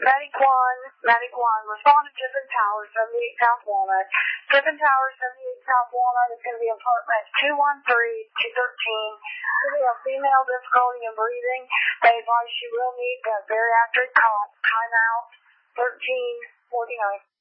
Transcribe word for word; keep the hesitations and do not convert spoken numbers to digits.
Medic one, Medic one, respond to Tiffin Towers, seventy-eight South Walnut. Tiffin Towers, seventy-eight South Walnut is going to be apartment two one three, two thirteen. We have female difficulty in breathing. They advise she will need a bariatric cot. Timeout thirteen forty-nine.